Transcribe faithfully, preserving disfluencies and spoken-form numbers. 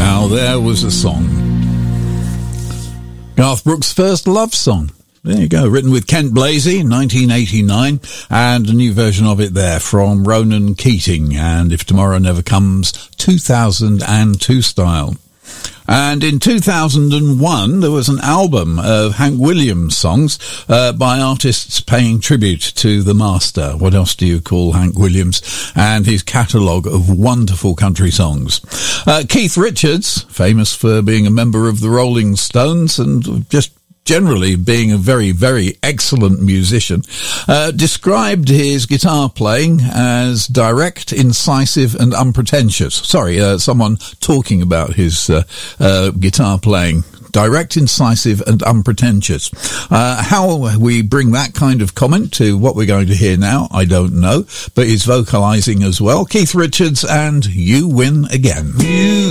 Now there was a song. Garth Brooks' first love song. There you go, written with Kent Blasey, nineteen eighty-nine, and a new version of it there from Ronan Keating, and If Tomorrow Never Comes, two thousand two style. And in two thousand one, there was an album of Hank Williams songs uh, by artists paying tribute to the master. What else do you call Hank Williams and his catalogue of wonderful country songs? Uh, Keith Richards, famous for being a member of the Rolling Stones and just generally being a very, very excellent musician, uh, described his guitar playing as direct, incisive and unpretentious. Sorry, uh, someone talking about his uh, uh, guitar playing. Direct, incisive and unpretentious. Uh, how we bring that kind of comment to what we're going to hear now, I don't know, but he's vocalising as well. Keith Richards and You Win Again. You